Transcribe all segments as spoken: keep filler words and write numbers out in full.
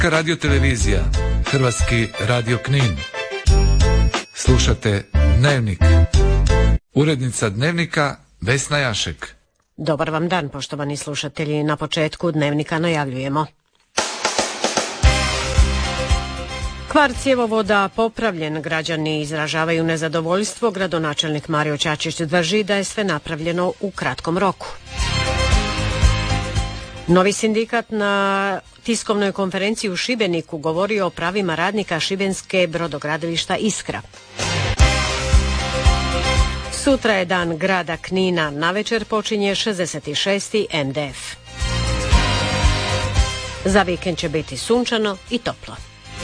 Radiotelevizija, Hrvatski radio Knin. Slušate Dnevnik. Urednica Dnevnika Vesna Jašek. Dobar vam dan, poštovani slušatelji. Na početku Dnevnika najavljujemo. Kvar cjevovoda popravljen, građani izražavaju nezadovoljstvo, gradonačelnik Mario Čačić drži da je sve napravljeno u kratkom roku. Novi sindikat na tiskovnoj konferenciji u Šibeniku govorio o pravima radnika šibenske brodogradilišta Iskra. Sutra je dan grada Knina, navečer počinje šezdeset šesti en de ef. Za vikend će biti sunčano i toplo.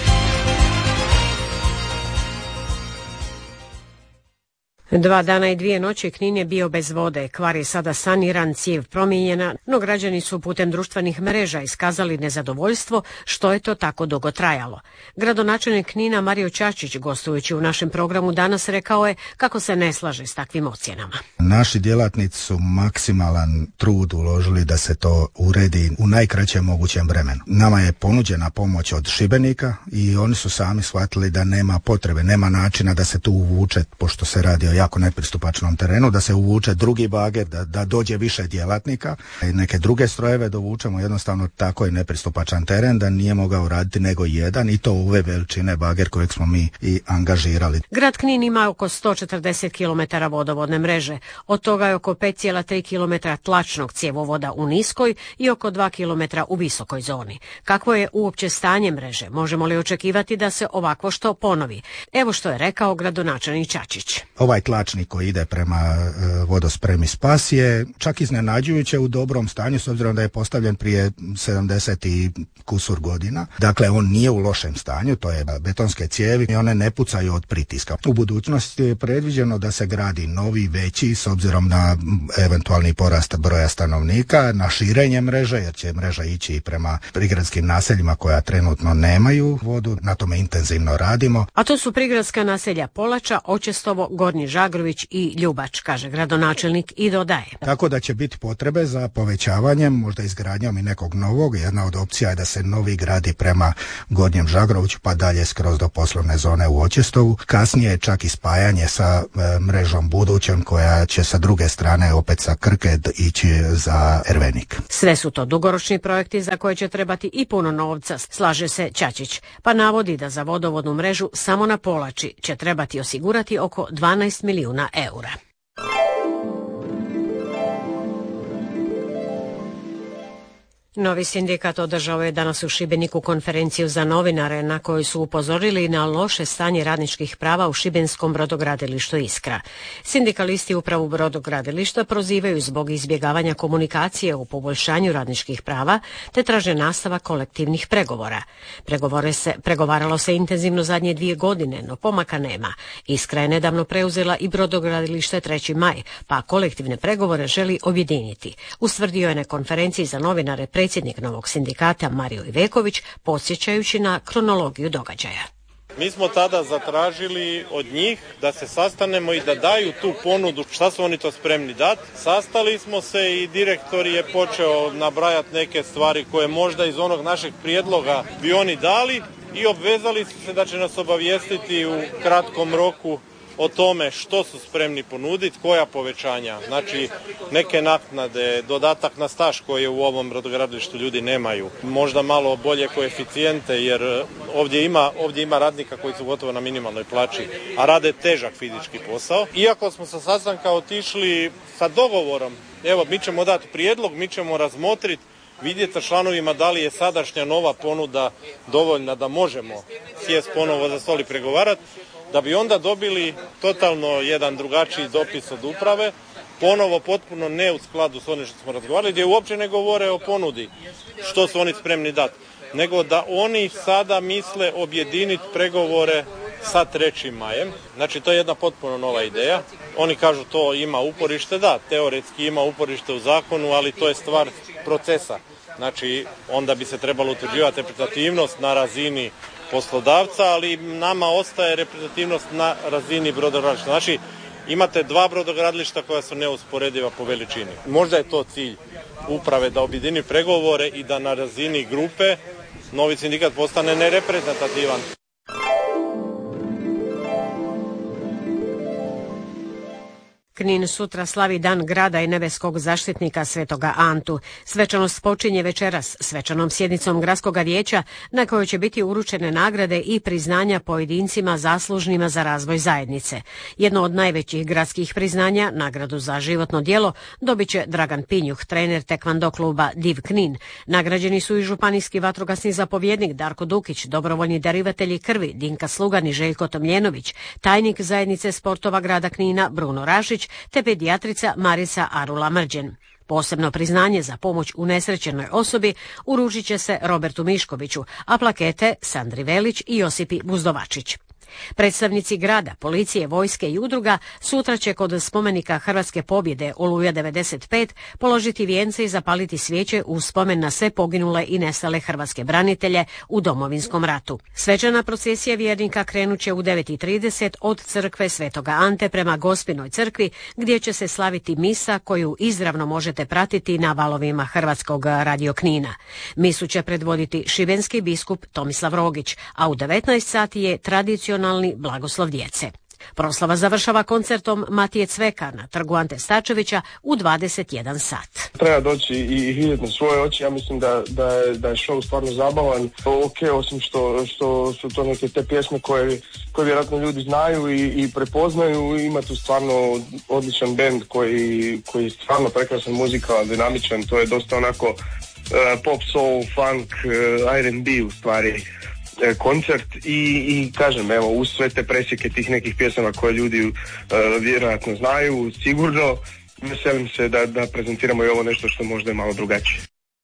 Dva dana i dvije noći Knin je bio bez vode, kvar je sada saniran, cijev promijenjena, no građani su putem društvenih mreža iskazali nezadovoljstvo što je to tako dugo trajalo. Gradonačelnik Knina Mario Čačić, gostujući u našem programu danas, rekao je kako se ne slaže s takvim ocjenama. Naši djelatnici su maksimalan trud uložili da se to uredi u najkraćem mogućem vremenu. Nama je ponuđena pomoć od Šibenika i oni su sami shvatili da nema potrebe, nema načina da se tu uvuče, pošto se radi o jako nepristupačnom terenu, da se uvuče drugi bager, da, da dođe više djelatnika i neke druge strojeve dovučemo, jednostavno tako je nepristupačan teren da nije mogao raditi nego jedan, i to ove veličine bager kojeg smo mi i angažirali. Grad Knin ima oko sto četrdeset kilometara vodovodne mreže, od toga je oko pet zarez tri kilometra tlačnog cjevovoda u niskoj i oko dva kilometra u visokoj zoni. Kakvo je uopće stanje mreže? Možemo li očekivati da se ovako što ponovi? Evo što je rekao gradonačelnik Čačić. Ovaj tlačnik koji ide prema e, vodospremi Spas je čak iznenađujuće u dobrom stanju, s obzirom da je postavljen prije sedamdeset i kusur godina. Dakle, on nije u lošem stanju, to je betonske cijevi i one ne pucaju od pritiska. U budućnosti je predviđeno da se gradi novi, veći, s obzirom na eventualni porast broja stanovnika, na širenje mreže, jer će mreža ići i prema prigradskim naseljima koja trenutno nemaju vodu. Na tome intenzivno radimo. A to su prigradska naselja Polača, Očestovo, Gornji Žagrović i Ljubač, kaže gradonačelnik i dodaje. Tako da će biti potrebe za povećavanjem, možda izgradnjom i nekog novog. Jedna od opcija je da se novi gradi prema Gornjem Žagroviću pa dalje skroz do poslovne zone u Očestovu. Kasnije čak i spajanje sa e, mrežom budućom koja će sa druge strane opet sa Krke ići za Ervenik. Sve su to dugoročni projekti za koje će trebati i puno novca, slaže se Čačić, pa navodi da za vodovodnu mrežu samo na Polači će trebati osigurati oko dvanaest milijuna eura. Novi sindikat održao je danas u Šibeniku konferenciju za novinare na kojoj su upozorili na loše stanje radničkih prava u šibenskom brodogradilištu Iskra. Sindikalisti upravu brodogradilišta prozivaju zbog izbjegavanja komunikacije u poboljšanju radničkih prava te traže nastavak kolektivnih pregovora. Pregovore se, pregovaralo se intenzivno zadnje dvije godine, no pomaka nema. Iskra je nedavno preuzela i brodogradilište treći maj, pa kolektivne pregovore želi objediniti. Ustvrdio je na konferenciji za novinare predsjednik novog sindikata Mario Iveković, podsjećajući na kronologiju događaja. Mi smo tada zatražili od njih da se sastanemo i da daju tu ponudu šta su oni to spremni dati. Sastali smo se i direktor je počeo nabrajati neke stvari koje možda iz onog našeg prijedloga bi oni dali i obvezali su se da će nas obavijestiti u kratkom roku o tome što su spremni ponuditi, koja povećanja, znači neke naknade, dodatak na staž koje u ovom brodogradilištu ljudi nemaju, možda malo bolje koeficijente jer ovdje ima, ovdje ima radnika koji su gotovo na minimalnoj plaći, a rade težak fizički posao. Iako smo sa sastanka otišli sa dogovorom, evo mi ćemo dati prijedlog, mi ćemo razmotriti, vidjeti sa članovima da li je sadašnja nova ponuda dovoljna da možemo sjest ponovo za stol i pregovarati, da bi onda dobili totalno jedan drugačiji dopis od uprave, ponovo potpuno ne u skladu s onim što smo razgovarali, gdje uopće ne govore o ponudi, što su oni spremni dati, nego da oni sada misle objediniti pregovore sa trećim majem. Znači to je jedna potpuno nova ideja. Oni kažu to ima uporište, da, teoretski ima uporište u zakonu, ali to je stvar procesa. Znači onda bi se trebalo utvrđivati reprezentativnost na razini poslodavca, ali nama ostaje reprezentativnost na razini brodogradilišta. Znači, imate dva brodogradilišta koja su neusporediva po veličini. Možda je to cilj uprave da objedini pregovore i da na razini grupe novi sindikat postane nereprezentativan. Knin sutra slavi Dan grada i nebeskog zaštitnika Svetoga Antu. Svečanost počinje večeras svečanom sjednicom gradskog vijeća na kojoj će biti uručene nagrade i priznanja pojedincima zaslužnima za razvoj zajednice. Jedno od najvećih gradskih priznanja, nagradu za životno djelo, dobit će Dragan Pinjuh, trener tekvando kluba Div Knin. Nagrađeni su i županijski vatrogasni zapovjednik Darko Dukić, dobrovoljni darivatelji krvi Dinka Slugan i Željko Tomljenović, tajnik zajednice sportova grada Knina Bruno Rašić, te pedijatrica Marica Arula Mrđen. Posebno priznanje za pomoć unesrećenoj osobi uručit će se Robertu Miškoviću, a plakete Sandri Velić i Josipi Buzdovačić. Predstavnici grada, policije, vojske i udruga sutra će kod spomenika Hrvatske pobjede Oluja devedeset pet položiti vijence i zapaliti svijeće u spomen na sve poginule i nestale hrvatske branitelje u Domovinskom ratu. Svečana procesija vjernika krenut će u devet i trideset od crkve Svetoga Ante prema Gospinoj crkvi, gdje će se slaviti misa koju izravno možete pratiti na valovima Hrvatskog radio Knina. Misu će predvoditi šibenski biskup Tomislav Rogić, a u devetnaest sati je tradicionalni blagoslov djece. Proslava završava koncertom Matije Cveka na trgu Ante Starčevića u dvadeset jedan sat. Treba doći i vidjeti na svoje oči, ja mislim da, da, je, da je show stvarno zabavan. Ok, osim što, što su to neke te pjesme koje, koje vjerojatno ljudi znaju i, i prepoznaju, ima tu stvarno odličan band koji, koji je stvarno prekrasan muzikalan, dinamičan, to je dosta onako uh, pop, soul, funk, uh, R and B u stvari koncert i, i kažem, evo, uz sve te presjeke tih nekih pjesama koje ljudi uh, vjerojatno znaju, sigurno veselim se da, da prezentiramo i ovo nešto što možda je malo drugačije.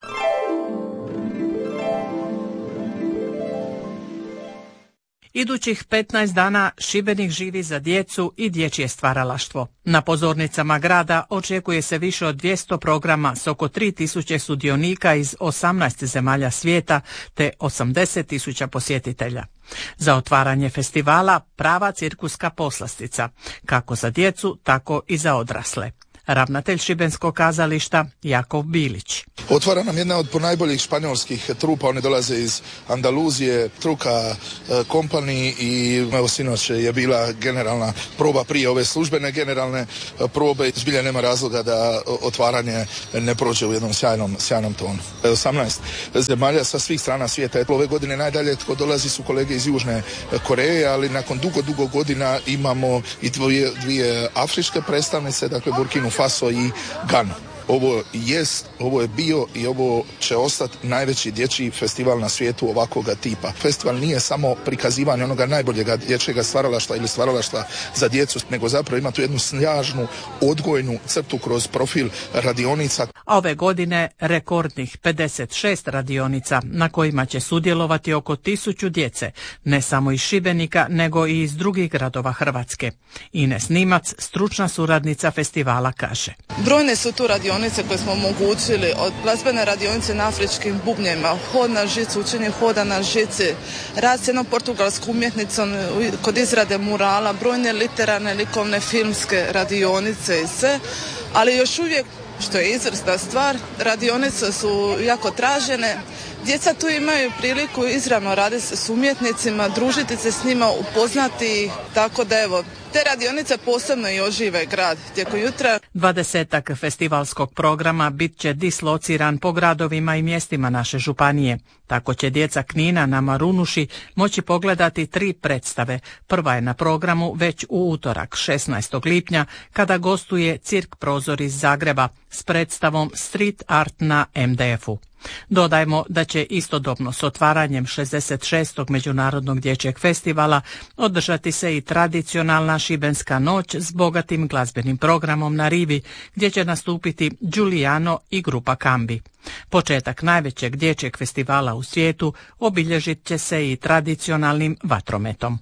Idućih petnaest dana Šibenik živi za djecu i dječje stvaralaštvo. Na pozornicama grada očekuje se više od dvjesto programa s oko tri tisuće sudionika iz osamnaest zemalja svijeta te osamdeset tisuća posjetitelja. Za otvaranje festivala prava cirkuska poslastica, kako za djecu, tako i za odrasle. Ravnatelj šibenskog kazališta Jakov Bilić. Otvara nam jedna od ponajboljih španjolskih trupa, one dolaze iz Andaluzije, Truka Company i evo sinoć je bila generalna proba prije ove službene generalne probe. Zbilja nema razloga da otvaranje ne prođe u jednom sjajnom, sjajnom tonu. osamnaest zemalja sa svih strana svijeta. Ove godine najdalje tko dolazi su kolege iz Južne Koreje, ali nakon dugo, dugo godina imamo i dvije, dvije afričke predstavnice, dakle Burkinu Faso i Ganu. Ovo jest, ovo je bio i ovo će ostati najveći dječji festival na svijetu ovakvoga tipa. Festival nije samo prikazivanje onoga najboljega dječjega stvaralaštva ili stvaralaštva za djecu, nego zapravo ima tu jednu snažnu odgojnu crtu kroz profil radionica. Ove godine rekordnih pedeset šest radionica na kojima će sudjelovati oko tisuću djece, ne samo iz Šibenika nego i iz drugih gradova Hrvatske. Ines Nimac, stručna suradnica festivala, kaže. Brojne su tu radionice koje smo omogućili, od glazbene radionice na afričkim bubnjima, hod na žicu, učenje hoda na žici, rad s jednom portugalskom umjetnicom kod izrade murala, brojne literarne, likovne, filmske radionice i sve, ali još uvijek, što je izvrsna stvar, radionice su jako tražene. Djeca tu imaju priliku izravno raditi s umjetnicima, družiti se s njima, upoznati ih, tako da evo, te radionice posebno i ožive grad tijekom jutra. Dvadesetak festivalskog programa bit će dislociran po gradovima i mjestima naše županije. Tako će djeca Knina na Marunuši moći pogledati tri predstave. Prva je na programu već u utorak, šesnaestog lipnja, kada gostuje Cirk Prozor iz Zagreba s predstavom Street Art na em de efu. Dodajmo da će istodobno s otvaranjem šezdeset šestog Međunarodnog dječjeg festivala održati se i tradicionalna Šibenska noć s bogatim glazbenim programom na rivi, gdje će nastupiti Giuliano i grupa Kambi. Početak najvećeg dječjeg festivala u svijetu obilježit će se i tradicionalnim vatrometom.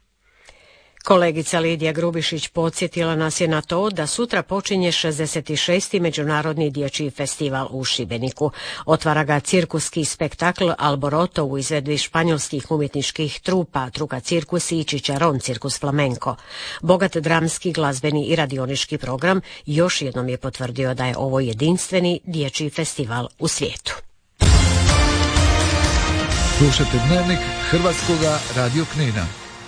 Kolegica Lidija Grubišić podsjetila nas je na to da sutra počinje šezdeset šesti Međunarodni dječji festival u Šibeniku. Otvara ga cirkuski spektakl Alboroto u izvedbi španjolskih umjetničkih trupa Truka Cirkus i Čičaron Cirkus Flamenco. Bogat dramski, glazbeni i radionički program još jednom je potvrdio da je ovo jedinstveni dječji festival u svijetu. Slušajte Dnevnik Hrvatskoga radio Knina.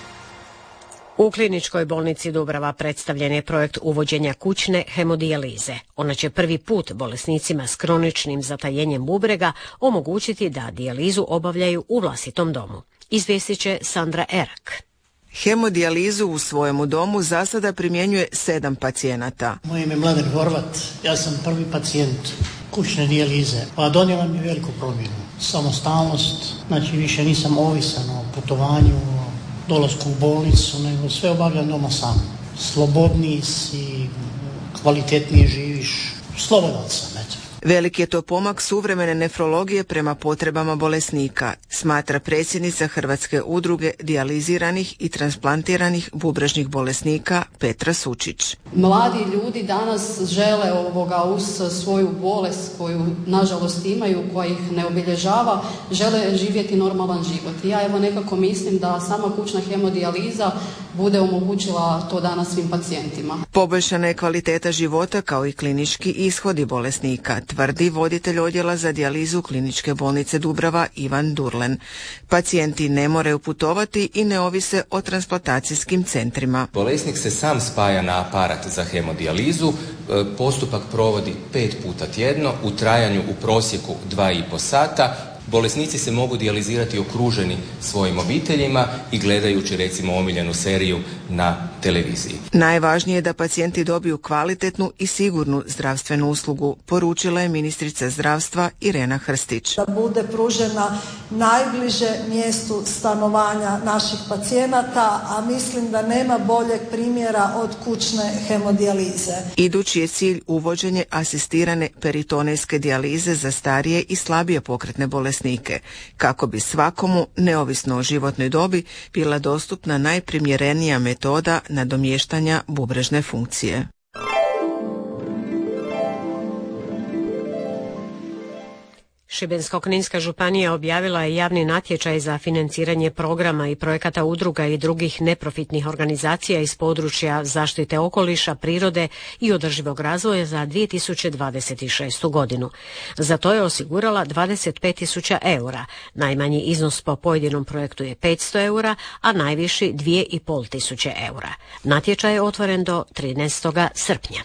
U kliničkoj bolnici Dubrava predstavljen je projekt uvođenja kućne hemodijalize. Ona će prvi put bolesnicima s kroničnim zatajenjem bubrega omogućiti da dijalizu obavljaju u vlastitom domu. Izvijestit će Sandra Erak. Hemodijalizu u svojemu domu za sada primjenjuje sedam pacijenata. Moje ime je Mladen Horvat, ja sam prvi pacijent kućne dijalize, pa donijela mi veliku promjenu. Samostalnost, znači više nisam ovisan o putovanju, o dolasku u bolnicu, nego sve obavljam doma sam. Slobodniji si, kvalitetnije živiš, slobodan sam, eto. Velik je to pomak suvremene nefrologije prema potrebama bolesnika, smatra predsjednica Hrvatske udruge dijaliziranih i transplantiranih bubrežnih bolesnika Petra Sučić. Mladi ljudi danas žele ovoga uz svoju bolest koju nažalost imaju, koja ih ne obilježava, žele živjeti normalan život. I ja evo nekako mislim da sama kućna hemodijaliza bude omogućila to danas svim pacijentima. Poboljšana je kvaliteta života kao i klinički ishodi bolesnika, tvrdi voditelj odjela za dijalizu kliničke bolnice Dubrava Ivan Durlen. Pacijenti ne moraju putovati i ne ovise o transplantacijskim centrima. Bolesnik se sam spaja na aparat za hemodijalizu, postupak provodi pet puta tjedno u trajanju u prosjeku dva i pol sata. Bolesnici se mogu dijalizirati okruženi svojim obiteljima i gledajući recimo omiljenu seriju na televiziji. Najvažnije je da pacijenti dobiju kvalitetnu i sigurnu zdravstvenu uslugu, poručila je ministrica zdravstva Irena Hrstić. Da bude pružena najbliže mjestu stanovanja naših pacijenata, a mislim da nema boljeg primjera od kućne hemodijalize. Idući je cilj uvođenje asistirane peritonejske dijalize za starije i slabije pokretne bolesnike, kako bi svakomu, neovisno o životnoj dobi, bila dostupna najprimjerenija metoda nadomještanja bubrežne funkcije. Šibensko-kninska županija objavila je javni natječaj za financiranje programa i projekata udruga i drugih neprofitnih organizacija iz područja zaštite okoliša, prirode i održivog razvoja za dvije tisuće dvadeset šestu. godinu. Za to je osigurala dvadeset pet tisuća eura. Najmanji iznos po pojedinom projektu je petsto eura, a najviši dvije i pol tisuće eura. Natječaj je otvoren do trinaestog srpnja.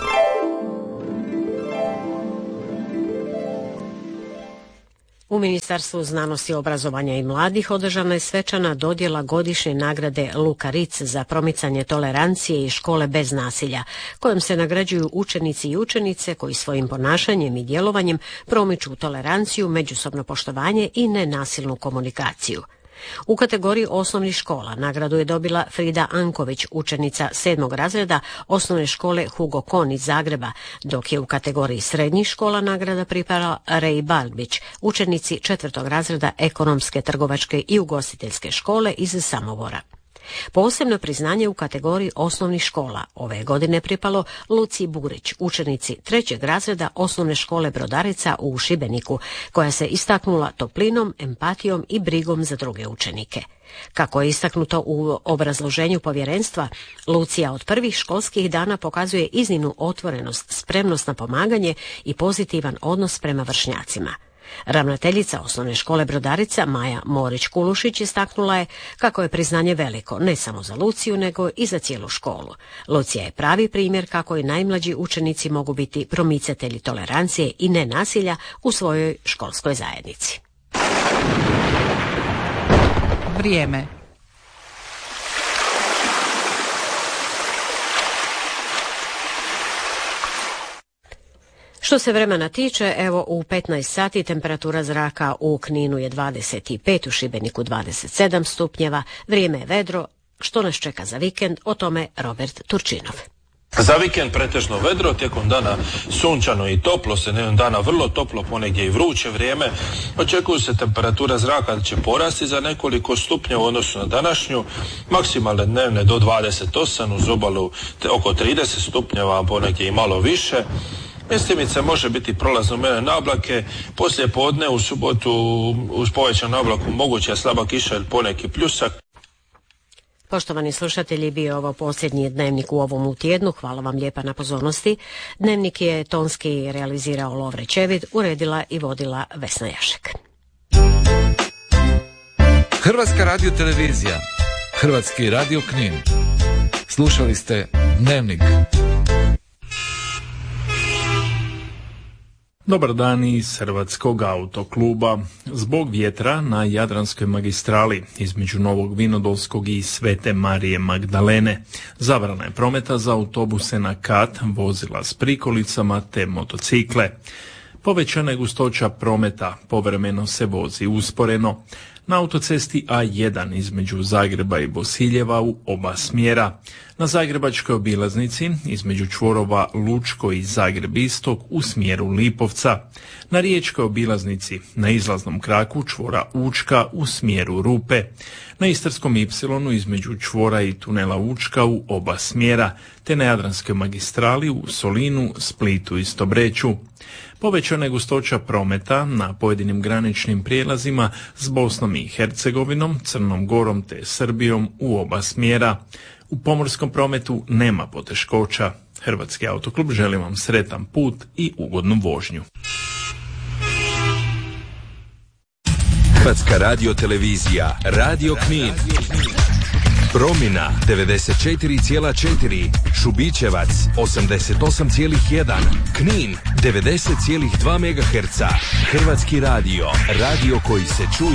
U Ministarstvu znanosti, obrazovanja i mladih održana je svečana dodjela godišnje nagrade Luka Ritz za promicanje tolerancije i škole bez nasilja, kojom se nagrađuju učenici i učenice koji svojim ponašanjem i djelovanjem promiču toleranciju, međusobno poštovanje i nenasilnu komunikaciju. U kategoriji osnovnih škola nagradu je dobila Frida Anković, učenica sedmog razreda osnovne škole Hugo Kon iz Zagreba, dok je u kategoriji srednjih škola nagrada pripala Rej Balbić, učenici četvrtog razreda ekonomske, trgovačke i ugostiteljske škole iz Samovora. Posebno priznanje u kategoriji osnovnih škola ove godine pripalo Luci Burić, učenici trećeg razreda osnovne škole Brodarica u Šibeniku, koja se istaknula toplinom, empatijom i brigom za druge učenike. Kako je istaknuto u obrazloženju povjerenstva, Lucija od prvih školskih dana pokazuje iznimnu otvorenost, spremnost na pomaganje i pozitivan odnos prema vršnjacima. Ravnateljica osnovne škole Brodarica Maja Morić-Kulušić istaknula je kako je priznanje veliko ne samo za Luciju nego i za cijelu školu. Lucija je pravi primjer kako i najmlađi učenici mogu biti promicatelji tolerancije i nenasilja u svojoj školskoj zajednici. Vrijeme. Što se vremena tiče, evo u petnaest sati temperatura zraka u Kninu je dvadeset pet, u Šibeniku dvadeset sedam stupnjeva, vrijeme je vedro. Što nas čeka za vikend, o tome Robert Turčinov. Za vikend pretežno vedro, tijekom dana sunčano i toplo, sredinom dana vrlo toplo, ponegdje i vruće vrijeme. Očekuju se temperatura zraka da će porasti za nekoliko stupnja u odnosu na današnju, maksimalne dnevne do dvadeset osam, uz obalu oko trideset stupnjeva, ponegdje i malo više. Mjestimice može biti prolazno mjerne oblake, poslije podne u subotu uz povećanu oblaku moguća slaba kiša ili poneki pljusak. Poštovani slušatelji, bio ovo posljednji dnevnik u ovom tjednu. Hvala vam lijepa na pozornosti. Dnevnik je tonski realizirao Lovre Čevid, uredila i vodila Vesna Jašek. Hrvatska radio televizija, Hrvatski radio Knin. Slušali ste Dnevnik. Dobar dan iz Hrvatskog autokluba. Zbog vjetra na Jadranskoj magistrali između Novog Vinodolskog i Svete Marije Magdalene zabrana je prometa za autobuse na kat, vozila s prikolicama te motocikle. Povećana je gustoća prometa, povremeno se vozi usporeno. Na autocesti A jedan između Zagreba i Bosiljeva u oba smjera. Na zagrebačkoj obilaznici između čvorova Lučko i Zagreb Istok u smjeru Lipovca. Na riječkoj obilaznici na izlaznom kraku čvora Učka u smjeru Rupe. Na Istarskom Ipsilonu između čvora i tunela Učka u oba smjera, te na Jadranskoj magistrali u Solinu, Splitu i Stobreću. Povećana je gustoća prometa na pojedinim graničnim prijelazima s Bosnom i Hercegovinom, Crnom Gorom te Srbijom u oba smjera. U pomorskom prometu nema poteškoća. Hrvatski autoklub želi vam sretan put i ugodnu vožnju. Hrvatska radio televizija, Radio Knin. Promina devedeset četiri zarez četiri, Šubićevac osamdeset osam zarez jedan, Knin devedeset zarez dva megaherca. Hrvatski radio, radio koji se čuje.